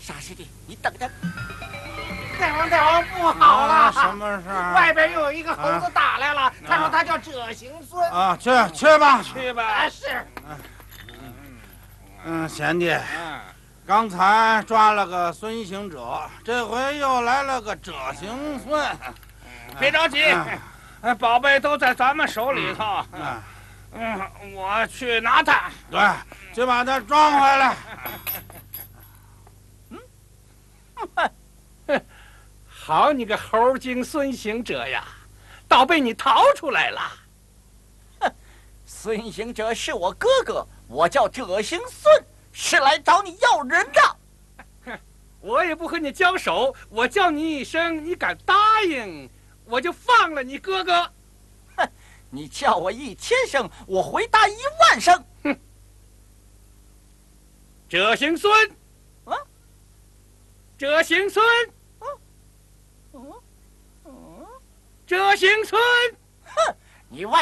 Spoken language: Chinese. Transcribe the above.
啥事的？你等着。 大王不好了！ 什么事儿？ 外边又有一个猴子打来了，他说他叫者行孙。 啊，去吧， 去吧。 是。 贤弟，刚才抓了个孙行者，这回又来了个者行孙。 别着急，宝贝都在咱们手里头。我去拿他。 对，去把他装回来。 好你个猴精孙行者呀，倒被你逃出来了。 哼，孙行者是我哥哥，我叫者行孙，是来找你要人的。 我也不和你交手，我叫你一声，你敢答应，我就放了你哥哥。 哼，你叫我1000声，我回答10000声。 哼，者行孙， 啊， 者行孙。者行孙， 哼，你外。